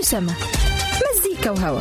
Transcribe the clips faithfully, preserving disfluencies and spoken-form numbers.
وسما، مزيكا وهوا.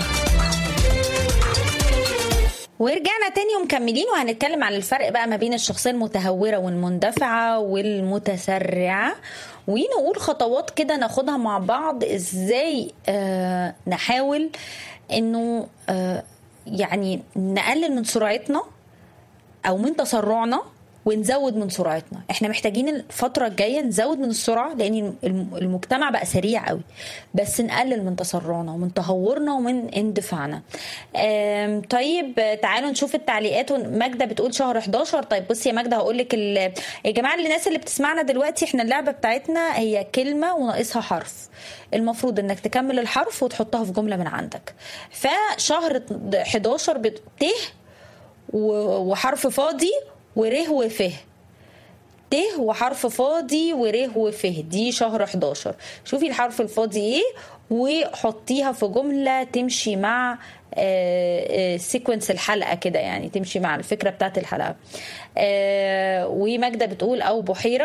ورجعنا تاني ومكملين، وهنتكلم عن الفرق بقى ما بين الشخصية المتهورة والمندفعة والمتسرعة، ونقول خطوات كده ناخدها مع بعض ازاي آه نحاول انه آه يعني نقلل من سرعتنا او من تسرعنا ونزود من سرعتنا. احنا محتاجين الفترة الجاية نزود من السرعة لان المجتمع بقى سريع قوي، بس نقلل من تسرعنا ومن تهورنا ومن اندفاعنا. طيب تعالوا نشوف التعليقات. ماجدة بتقول شهر احداشر. طيب بصي يا ماجدة، هقولك يا جماعة الناس اللي بتسمعنا دلوقتي، احنا اللعبة بتاعتنا هي كلمة وناقصها حرف. المفروض انك تكمل الحرف وتحطها في جملة من عندك. فشهر احداشر بته وحرف فاضي وره وفه، ته وحرف فاضي وره وفه، دي شهر احداشر. شوفي الحرف الفاضي ايه وحطيها في جملة تمشي مع سيكونس الحلقة كده، يعني تمشي مع الفكرة بتاعت الحلقة. وماجدة بتقول او بحيرة.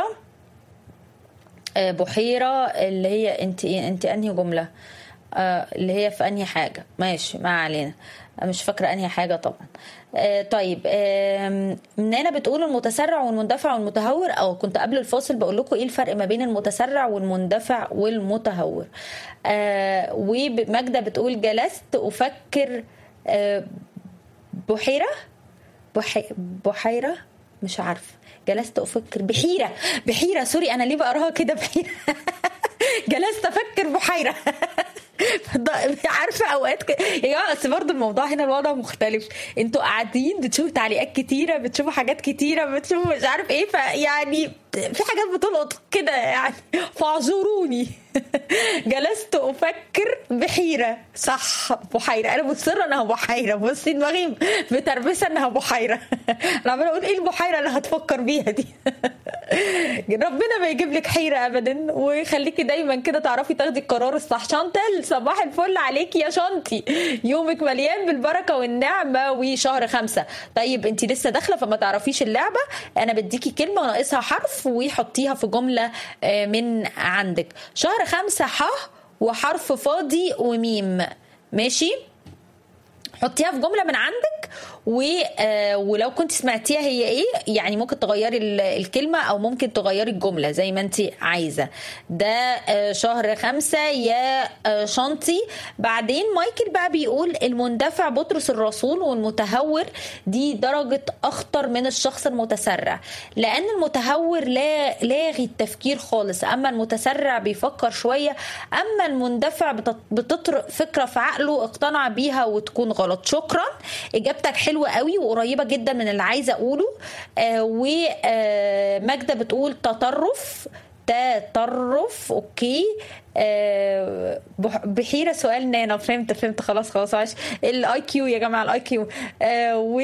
بحيرة اللي هي انت انت انهي جملة اللي هي في انهي حاجة؟ ماشي، ما علينا، مش فاكرة انهي حاجة طبعا. آه طيب آه منانا بتقول المتسرع والمندفع والمتهور، او كنت قبل الفاصل بقول لكم ايه الفرق ما بين المتسرع والمندفع والمتهور. آه وماجدة بتقول جلست افكر. آه بحيرة بحي بحيرة مش عارفة، جلست افكر بحيرة بحيرة سوري، انا ليه بقراها كده بحيرة جلست افكر بحيرة عارفه اوقات ك... يا جماعه بس برضه الموضوع هنا الوضع مختلف. انتوا قاعدين بتشوفوا تعليقات كتيره، بتشوفوا حاجات كتيره، بتشوفوا مش عارف ايه، فيعني في حاجات بتلقط كده يعني، فاعذروني. جلست افكر بحيره، صح بحيره، انا مصره انها بحيره، بصي دماغي متربسه انها بحيره. انا عماله اقول ايه البحيره اللي هتفكر بيها دي. ربنا ما يجيب لك حيره ابدا، ويخليكي دايما كده تعرفي تاخدي القرار الصح. شانتل صباح الفل عليكي يا شانتي، يومك مليان بالبركه والنعمه وشهر خمسة. طيب انت لسه داخله فما تعرفيش اللعبه، انا بديكي كلمه وناقصها حرف ويحطيها في جمله من عندك. شهر خمسة ح وحرف فاضي وميم، ماشي، حطيها في جمله من عندك. و... آه ولو كنت سمعتيها هي ايه، يعني ممكن تغيري الكلمه او ممكن تغيري الجمله زي ما انت عايزه. ده آه شهر خمسة يا آه شانتي. بعدين مايكل بقى بيقول المندفع بطرس الرسول، والمتهور دي درجه اخطر من الشخص المتسرع، لان المتهور لا لاغي التفكير خالص، اما المتسرع بيفكر شويه، اما المندفع بتطرق فكره في عقله اقتنع بيها وتكون غلط. شكرا، اجابتك حلوه قوي وقريبه جدا من اللي عايزه اقوله. آه وماجده بتقول تطرف، تطرف اوكي. آه بحيره سؤال نانا، فهمت فهمت خلاص خلاص عايش الاي كيو يا جماعه، الاي كيو. آه و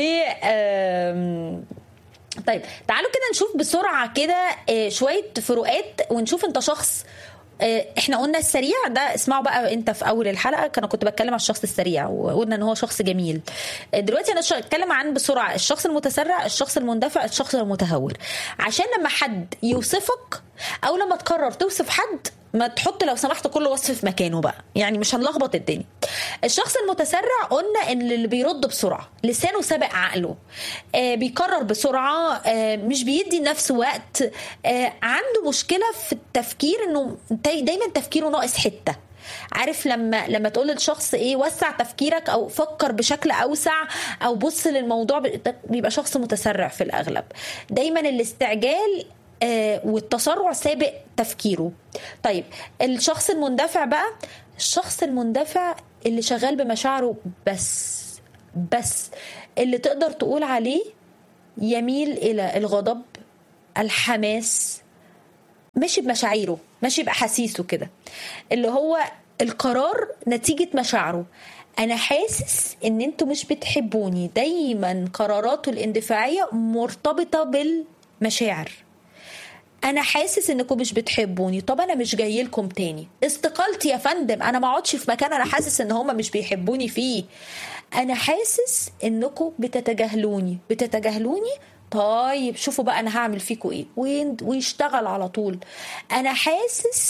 آه طيب تعالوا كده نشوف بسرعه كده آه شويه فروقات، ونشوف انت شخص. احنا قلنا السريع ده، اسمعوا بقى انت في اول الحلقه كنا كنت بتكلم عن الشخص السريع وقلنا ان هو شخص جميل. دلوقتي انا اتكلم عن بسرعه الشخص المتسرع، الشخص المندفع، الشخص المتهور، عشان لما حد يوصفك او لما تقرر توصف حد ما تحط لو سمحت كل وصف في مكانه بقى، يعني مش هنلخبط الدنيا. الشخص المتسرع قلنا ان اللي بيرد بسرعه، لسانه سابق عقله، آه بيكرر بسرعه، آه مش بيدي نفسه وقت، آه عنده مشكله في التفكير، انه دايما تفكيره ناقص حته. عارف لما لما تقول للشخص ايه وسع تفكيرك او فكر بشكل اوسع او بص للموضوع، بيبقى شخص متسرع في الاغلب. دايما الاستعجال آه والتسرع سابق تفكيره. طيب الشخص المندفع بقى، الشخص المندفع اللي شغال بمشاعره بس بس اللي تقدر تقول عليه يميل الى الغضب، الحماس، ماشي بمشاعره، ماشي بأحاسيسه كده، اللي هو القرار نتيجة مشاعره. انا حاسس ان انتوا مش بتحبوني، دايما قراراته الاندفاعية مرتبطة بالمشاعر. انا حاسس انكم مش بتحبوني، طب انا مش جاي لكم تاني، استقالتي يا فندم، انا ما اقعدش في مكان انا حاسس ان هما مش بيحبوني فيه. انا حاسس انكم بتتجاهلوني بتتجاهلوني طيب شوفوا بقى انا هعمل فيكم ايه، ويشتغل على طول. انا حاسس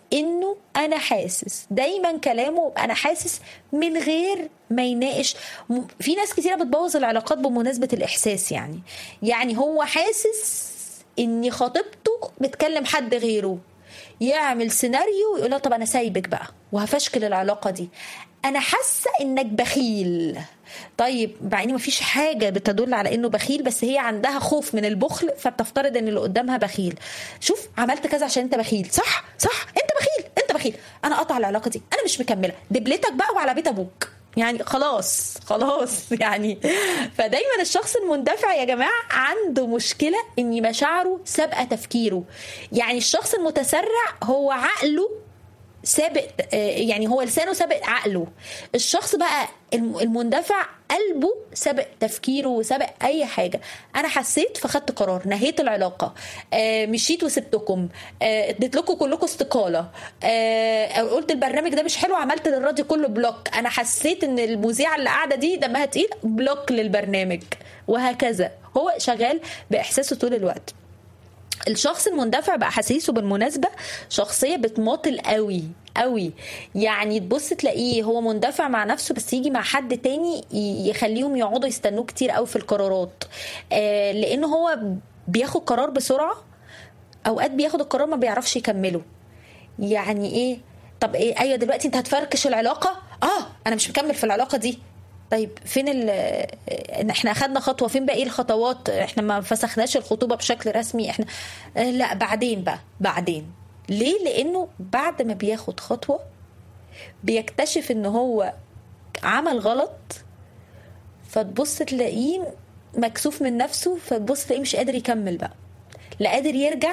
انه انا حاسس، دايما كلامه انا حاسس من غير ما يناقش. في ناس كتيرة بتبوظ العلاقات بمناسبة الاحساس، يعني يعني هو حاسس ان خطيبته بتكلم حد غيره، يعمل سيناريو ويقول لها طب انا سايبك بقى وهفشكل العلاقة دي، انا حاسة انك بخيل. طيب مع ان مفيش حاجه بتدل على انه بخيل، بس هي عندها خوف من البخل فبتفترض ان اللي قدامها بخيل. شوف عملت كذا عشان انت بخيل، صح صح انت بخيل انت بخيل، انا قطع العلاقه دي، انا مش مكمله، دبلتك بقى وعلى بيت ابوك، يعني خلاص خلاص يعني. فدايما الشخص المندفع يا جماعه عنده مشكله ان مشاعره سابقه تفكيره. يعني الشخص المتسرع هو عقله سابق، يعني هو لسانه سابق عقله. الشخص بقى المندفع قلبه سابق تفكيره وسابق اي حاجه. انا حسيت فخدت قرار، نهيت العلاقه، مشيت وسبتكم، اديت لكم كلكم استقاله، قلت البرنامج ده مش حلو، عملت للراديو كله بلوك، انا حسيت ان المذيعه اللي قاعده دي دمها تقيل، بلوك للبرنامج، وهكذا. هو شغال باحساسه طول الوقت. الشخص المندفع بقى حسيسه بالمناسبة شخصية بتماطل قوي قوي، يعني تبص تلاقيه هو مندفع مع نفسه بس يجي مع حد تاني يخليهم يقعدوا يستنوه كتير قوي في القرارات، آه لانه هو بياخد قرار بسرعة، اوقات بياخد القرار ما بيعرفش يكمله. يعني ايه؟ طب ايه؟ ايوه دلوقتي انت هتفركش العلاقة، اه انا مش مكمل في العلاقة دي. طيب فين ال احنا اخدنا خطوه، فين باقي الخطوات؟ احنا ما فسخناش الخطوبه بشكل رسمي، احنا لا بعدين بقى بعدين. ليه؟ لانه بعد ما بياخد خطوه بيكتشف ان هو عمل غلط، فتبص تلاقيه مكسوف من نفسه، فتبص تلاقيه مش قادر يكمل بقى، لا قادر يرجع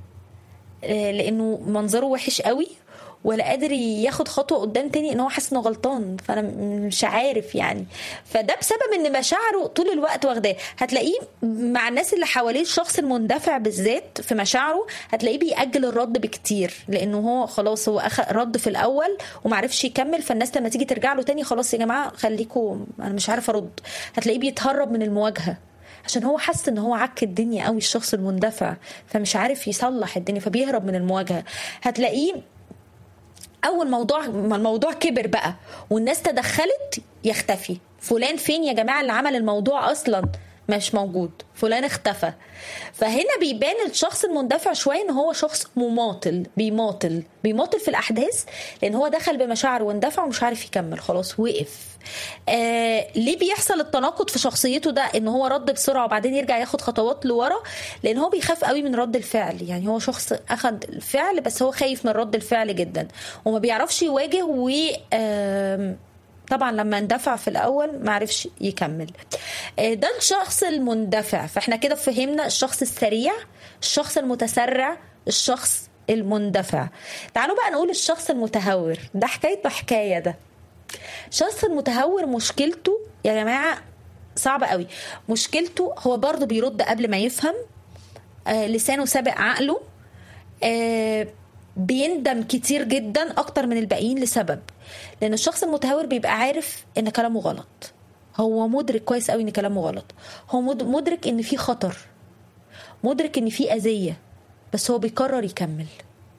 لانه منظره وحش قوي، ولا قادر ياخد خطوه قدام تاني ان هو حاسس انه غلطان، فانا مش عارف يعني. فده بسبب ان مشاعره طول الوقت واخداه. هتلاقيه مع الناس اللي حواليه، الشخص المندفع بالذات في مشاعره هتلاقيه بيأجل الرد بكتير، لانه هو خلاص هو اخذ رد في الاول ومعرفش يكمل، فالناس لما تيجي ترجع له تاني خلاص يا جماعه خليكم انا مش عارف ارد. هتلاقيه بيتهرب من المواجهه عشان هو حس ان هو عك الدنيا قوي، الشخص المندفع، فمش عارف يصلح الدنيا فبيهرب من المواجهه. هتلاقيه اول موضوع ما الموضوع كبر بقى والناس تدخلت يختفي. فلان فين يا جماعه اللي عمل الموضوع؟ اصلا مش موجود، فلان اختفى. فهنا بيبان الشخص المندفع شويه ان هو شخص مماطل، بيماطل بيماطل في الاحداث، لان هو دخل بمشاعره واندفع ومش عارف يكمل، خلاص وقف. آه ليه بيحصل التناقض في شخصيته ده؟ ان هو رد بسرعه وبعدين يرجع ياخد خطوات لورا، لان هو بيخاف قوي من رد الفعل. يعني هو شخص اخد الفعل بس هو خايف من رد الفعل جدا وما بيعرفش يواجه، و آه طبعا لما اندفع في الاول ما عرفش يكمل. ده الشخص المندفع. فاحنا كده فهمنا الشخص السريع، الشخص المتسرع، الشخص المندفع. تعالوا بقى نقول الشخص المتهور. ده حكايته حكايه. ده الشخص المتهور مشكلته يا جماعه صعبه قوي. مشكلته هو برضو بيرد قبل ما يفهم، آه لسانه سابق عقله، آه بيندم كتير جدا اكتر من الباقيين. لسبب لان الشخص المتهور بيبقى عارف ان كلامه غلط، هو مدرك كويس قوي ان كلامه غلط، هو مدرك ان في خطر، مدرك ان في اذية، بس هو بيقرر يكمل،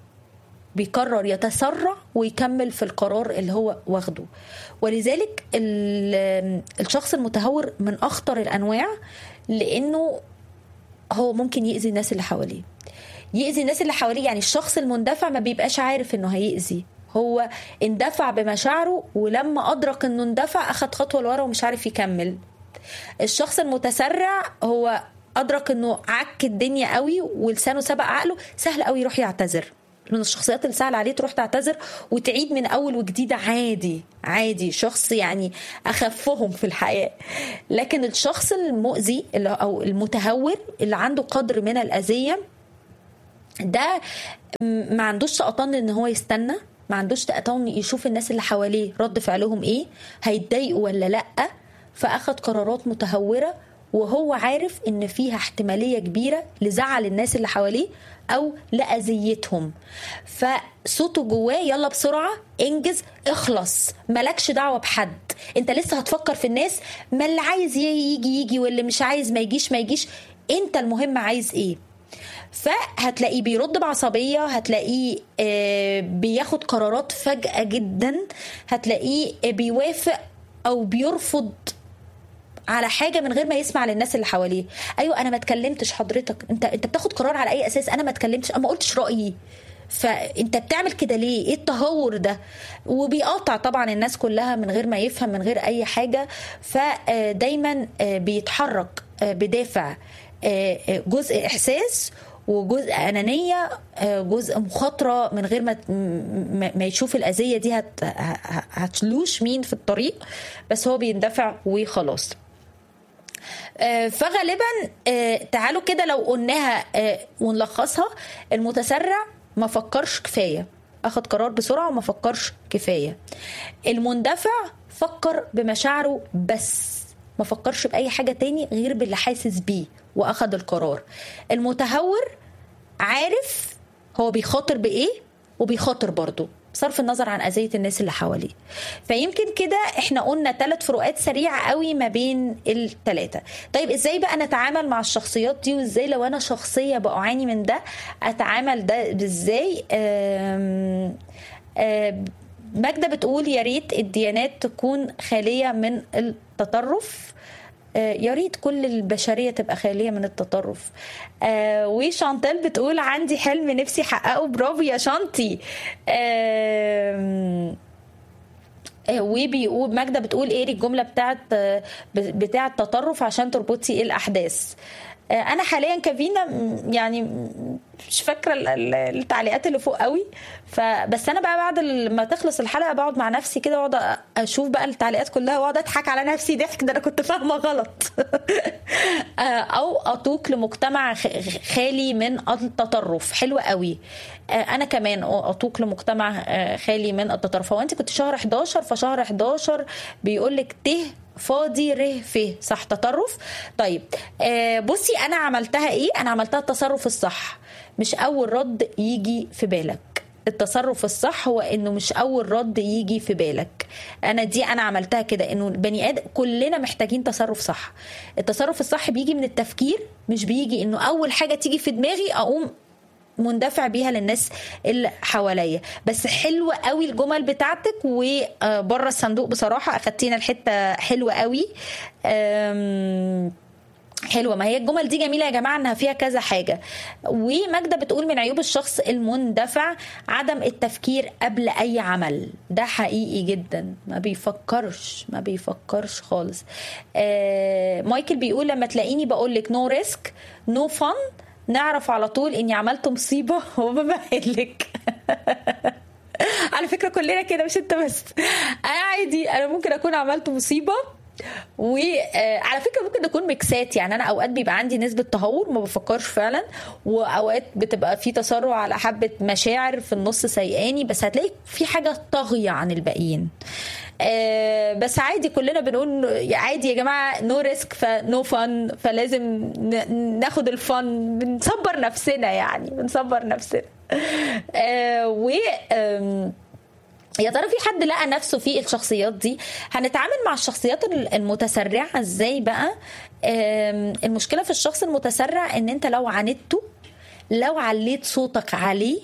بيقرر يتسرع ويكمل في القرار اللي هو واخده. ولذلك الشخص المتهور من اخطر الانواع، لانه هو ممكن يأذي الناس اللي حواليه، يأذي الناس اللي حواليه. يعني الشخص المندفع ما بيبقاش عارف انه هيأذي، هو اندفع بمشاعره ولما ادرك انه اندفع اخد خطوه لورا ومش عارف يكمل. الشخص المتسرع هو ادرك انه عك الدنيا قوي ولسانه سبق عقله، سهل قوي يروح يعتذر. من الشخصيات اللي سهل عليه تروح تعتذر وتعيد من اول وجديد عادي عادي، شخص يعني اخفهم في الحياه. لكن الشخص المؤذي او المتهور اللي عنده قدر من الاذيه ده ما عندوش سقطان ان هو يستنى، ما عندوش تقطان يشوف الناس اللي حواليه رد فعلهم ايه، هيتضايقوا ولا لا، فاخد قرارات متهورة وهو عارف ان فيها احتمالية كبيرة لزعل الناس اللي حواليه او لأذيتهم. فصوته جواه يلا بسرعة انجز اخلص، ملكش دعوة بحد، انت لسه هتفكر في الناس، ما اللي عايز يجي يجي واللي مش عايز ما يجيش ما يجيش، انت المهم عايز ايه. فهتلاقيه بيرد بعصبية، هتلاقيه بياخد قرارات فجأة جدا، هتلاقيه بيوافق أو بيرفض على حاجة من غير ما يسمع للناس اللي حواليه. أيوة أنا ما اتكلمتش حضرتك، أنت أنت بتاخد قرار على أي أساس؟ أنا ما اتكلمتش، أنا ما قلتش رأيي، فانت بتعمل كده ليه؟ ايه التهور ده؟ وبيقاطع طبعا الناس كلها من غير ما يفهم، من غير اي حاجة. فدايما بيتحرك بدافع جزء احساس وجزء انانية، جزء مخاطرة، من غير ما ما يشوف الاذية دي هت هتلوش مين في الطريق، بس هو بيندفع وخلاص. فغالبا تعالوا كده لو قلناها ونلخصها: المتسرع ما فكرش كفاية، أخذ قرار بسرعة وما فكرش كفاية. المندفع فكر بمشاعره بس، ما فكرش بأي حاجة تاني غير باللي حاسس بيه وأخذ القرار. المتهور عارف هو بيخاطر بإيه وبيخاطر برضو بصرف النظر عن أذية الناس اللي حواليه. فيمكن كده احنا قلنا ثلاث فروقات سريعة قوي ما بين الثلاثة. طيب ازاي بقى نتعامل مع الشخصيات دي، وازاي لو انا شخصية بعاني من ده اتعامل ده ازاي؟ ماجدة بتقول يا ريت الديانات تكون خالية من التطرف. يا ريت كل البشرية تبقى خالية من التطرف. آه وشانتال بتقول عندي حلم نفسي حققه. برافو يا شانتي. آه وبيقول ماجدة بتقول ايه الجملة بتاعت بتاعت التطرف عشان تربطي الاحداث. انا حاليا كفينا يعني مش فاكره التعليقات اللي فوق قوي، فبس انا بقى بعد ما تخلص الحلقه بقعد مع نفسي كده واقعد اشوف بقى التعليقات كلها واقعد اضحك على نفسي ضحك ده انا كنت فاهمه غلط. او اتوق لمجتمع خالي من التطرف. حلوه قوي. انا كمان اتوق لمجتمع خالي من التطرف. وانت كنت شهر احداشر، فشهر احداشر بيقول لك ته فاضي ره فيه صح تطرف. طيب آه بصي انا عملتها ايه؟ انا عملتها التصرف الصح، مش اول رد يجي في بالك. التصرف الصح هو انه مش اول رد يجي في بالك. انا دي انا عملتها كده، انه البني ادم كلنا محتاجين تصرف صح. التصرف الصح بيجي من التفكير، مش بيجي انه اول حاجة تيجي في دماغي اقوم مندفع بيها للناس اللي حواليا. بس حلوة قوي الجمل بتاعتك وبره الصندوق بصراحة، اخدتينا الحتة حلوة قوي. حلوة. ما هي الجمل دي جميلة يا جماعة انها فيها كذا حاجة. وماجدة بتقول من عيوب الشخص المندفع عدم التفكير قبل اي عمل. ده حقيقي جدا، ما بيفكرش ما بيفكرش خالص. مايكل بيقول لما تلاقيني بقولك نو ريسك نو فن نعرف على طول اني عملت مصيبة وبمهلك. على فكرة كلنا كده مش انت بس. انا عادي، انا ممكن اكون عملت مصيبة، وعلى فكرة ممكن تكون ميكسات. يعني انا اوقات بيبقى عندي نسبة تهور ما بفكرش فعلا، واوقات بتبقى في تسرع على حبة مشاعر في النص سيئاني، بس هتلاقي في حاجة طاغية عن الباقيين. آه بس عادي كلنا بنقول عادي يا جماعة نو ريسك فنو فن، فلازم ناخد الفن، بنصبر نفسنا يعني بنصبر نفسنا. آه و آه يا ترى في حد لقى نفسه في الشخصيات دي؟ هنتعامل مع الشخصيات المتسرعة ازاي بقى؟ المشكلة في الشخص المتسرع ان انت لو عاندته، لو عليت صوتك عليه،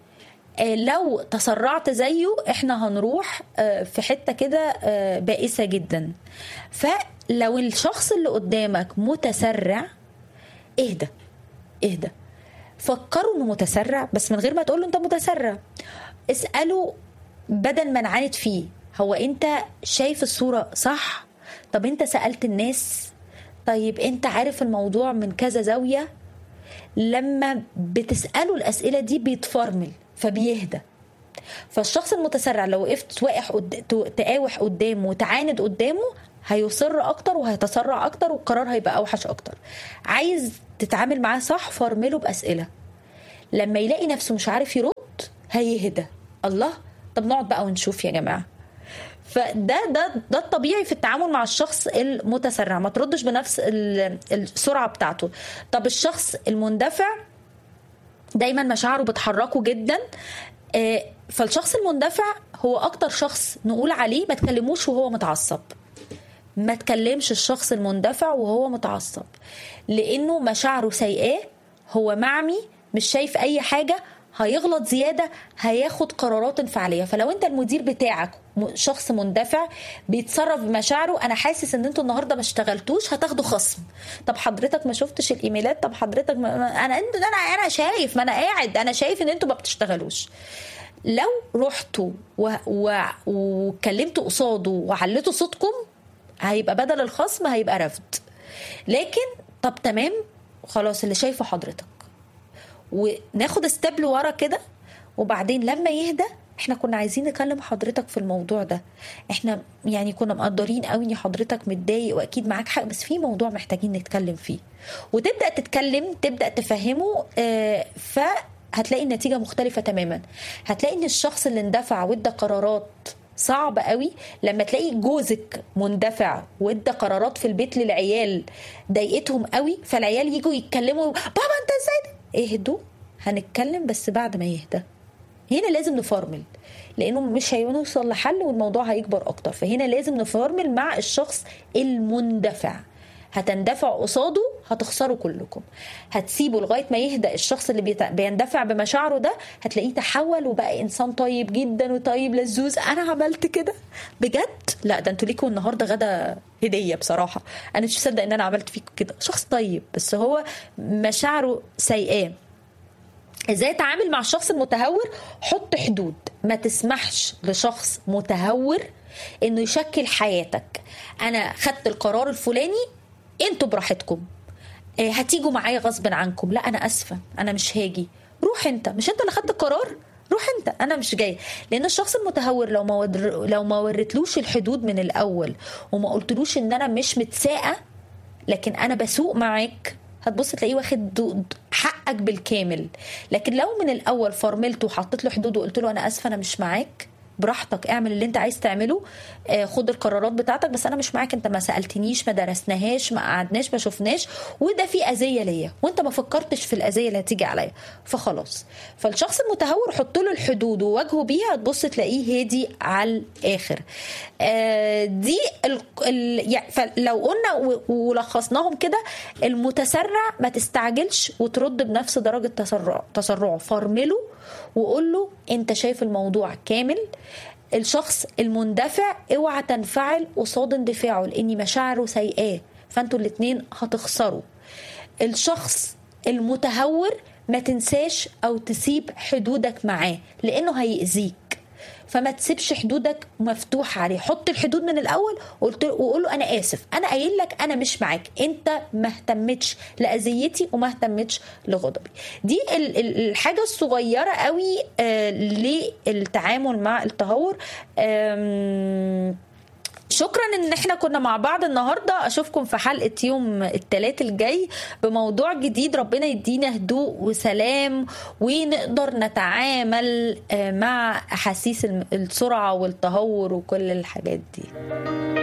لو تسرعت زيه، احنا هنروح في حتة كده بائسة جدا. فلو الشخص اللي قدامك متسرع، اهدى اهدى، فكروا انه متسرع بس من غير ما تقوله انت متسرع. اسأله بدل ما نعاند فيه، هو انت شايف الصورة صح؟ طب انت سألت الناس؟ طيب انت عارف الموضوع من كذا زاوية؟ لما بتسأله الأسئلة دي بيتفرمل فبيهدى. فالشخص المتسرع لو وقفت واقح قد... تقاوح قدامه وتعاند قدامه هيصر اكتر وهيتسرع اكتر والقرار هيبقى اوحش اكتر. عايز تتعامل معاه صح، فرمله بأسئلة. لما يلاقي نفسه مش عارف يرد هيهدى. الله، طب نقعد بقى ونشوف يا جماعة. فده ده ده الطبيعي في التعامل مع الشخص المتسرع. ما تردش بنفس السرعة بتاعته. طب الشخص المندفع دايما مشاعره بتحركه جدا. فالشخص المندفع هو اكتر شخص نقول عليه ما تكلموش وهو متعصب. ما تكلمش الشخص المندفع وهو متعصب، لانه مشاعره سيئة، هو معمي مش شايف اي حاجه، هيغلط زياده، هياخد قرارات انفعاليه. فلو انت المدير بتاعك شخص مندفع بيتصرف بمشاعره، انا حاسس ان انتوا النهارده ما اشتغلتوش، هتاخدوا خصم. طب حضرتك ما شفتش الايميلات؟ طب حضرتك ما انا انت انا انا شايف، ما انا قاعد انا شايف ان انتوا ما بتشتغلوش. لو رحتوا وكلمتوا قصاده وعلتوا صوتكم، هيبقى بدل الخصم هيبقى رفض. لكن طب تمام خلاص اللي شايفه حضرتك، وناخد استبل ورا كده، وبعدين لما يهدى احنا كنا عايزين نكلم حضرتك في الموضوع ده، احنا يعني كنا مقدرين قوي ان حضرتك متضايق واكيد معاك حق، بس في موضوع محتاجين نتكلم فيه. وتبدأ تتكلم، تبدأ تفهمه، اه فهتلاقي النتيجة مختلفة تماما. هتلاقي ان الشخص اللي اندفع وادى قرارات صعب قوي، لما تلاقي جوزك مندفع وادى قرارات في البيت للعيال ضايقتهم قوي، فالعيال يجوا يتكلموا بابا انت ازاي؟ اهدوا هنتكلم بس بعد ما يهدى. هنا لازم نفرمل، لانه مش هيوصل لحل والموضوع هيكبر اكتر. فهنا لازم نفرمل مع الشخص المندفع. هتندفع قصاده هتخسروا كلكم. هتسيبه لغايه ما يهدى الشخص اللي بيندفع بمشاعره ده، هتلاقيه تحول وبقى انسان طيب جدا وطيب لذوذ. انا عملت كده بجد؟ لا ده انتوا ليكوا النهارده غدا هديه بصراحه، انا مش مصدق ان انا عملت فيكم كده. شخص طيب بس هو مشاعره سيئه. ازاي اتعامل مع الشخص المتهور؟ حط حدود، ما تسمحش لشخص متهور انه يشكل حياتك. انا خدت القرار الفلاني، انتوا براحتكم، هتيجوا معايا غصب عنكم، لا انا اسفه انا مش هاجي. روح انت، مش انت اللي خدت القرار، روح انت، انا مش جاي. لان الشخص المتهور لو ما ودر... لو ما وريتلوش الحدود من الاول وما قلتلوش ان انا مش متساقه لكن انا بسوق معاك، هتبص تلاقيه واخد حقك بالكامل. لكن لو من الاول فرملته وحطيت له حدود وقلت له انا اسفه انا مش معاك، براحتك اعمل اللي انت عايز تعمله، آه خد القرارات بتاعتك، بس انا مش معاك، انت ما سالتنيش، ما درسناهاش، ما قعدناش، ما شفناش، وده في اذيه ليا وانت ما فكرتش في الاذيه اللي هتيجي عليا، فخلاص. فالشخص المتهور حط له الحدود وواجهه بيها، تبص تلاقيه هادي على الاخر. آه دي ال ال يعني فلو قلنا ولخصناهم كده، المتسرع ما تستعجلش وترد بنفس درجه تسرع تسرعه، فرمله وقول له انت شايف الموضوع كامل. الشخص المندفع اوعى تنفعل قصاد اندفاعه، لان مشاعره سيئة، فانتوا الاتنين هتخسروا. الشخص المتهور ما تنساش او تسيب حدودك معاه لانه هيأذيك، فما تسيبش حدودك مفتوحه عليه. حط الحدود من الاول وقول له انا اسف، انا قايل لك انا مش معاك، انت ما اهتمتش لاذيتي وما اهتمتش لغضبي. دي الحاجه الصغيره قوي آه للتعامل مع التهور. شكرا ان احنا كنا مع بعض النهاردة. اشوفكم في حلقة يوم الثلاث الجاي بموضوع جديد. ربنا يدينا هدوء وسلام ونقدر نتعامل مع احاسيس السرعة والتهور وكل الحاجات دي.